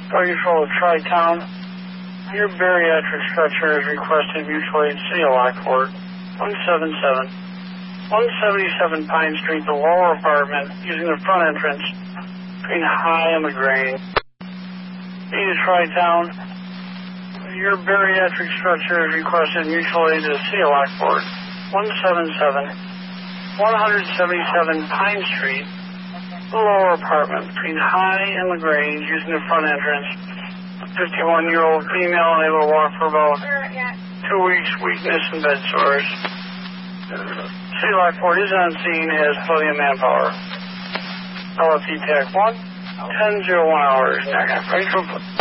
Party Patrol of Tri-Town. Your bariatric structure is requested mutual aid City of Lockport, 177 Pine Street, the lower apartment, using the front entrance between High and LaGrange. Need to Tri-Town. Your bariatric structure is requested mutual aid to the City of Lockport, 177 Pine Street, the lower apartment between High and LaGrange, using the front entrance. 51-year-old female unable to walk for about 2 weeks, weakness and bed sores. City of Lockport is on scene, has plenty of manpower. LFD TAC 1, 10:01 hours.